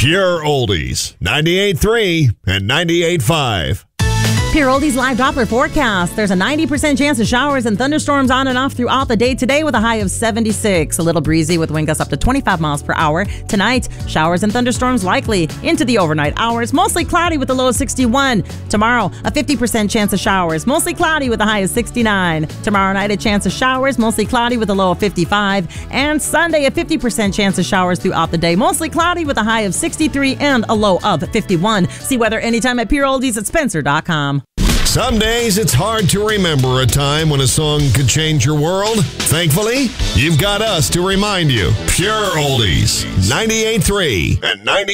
Pure Oldies, 98.3 and 98.5. Pure Oldies live Doppler forecast. There's a 90% chance of showers and thunderstorms on and off throughout the day today with a high of 76. A little breezy with wind gusts up to 25 miles per hour. Tonight, showers and thunderstorms likely into the overnight hours. Mostly cloudy with a low of 61. Tomorrow, a 50% chance of showers. Mostly cloudy with a high of 69. Tomorrow night, a chance of showers. Mostly cloudy with a low of 55. And Sunday, a 50% chance of showers throughout the day. Mostly cloudy with a high of 63 and a low of 51. See weather anytime at Pure Oldies at Spencer.com. Some days it's hard to remember a time when a song could change your world. Thankfully, you've got us to remind you. Pure Oldies, 98.3 and 90.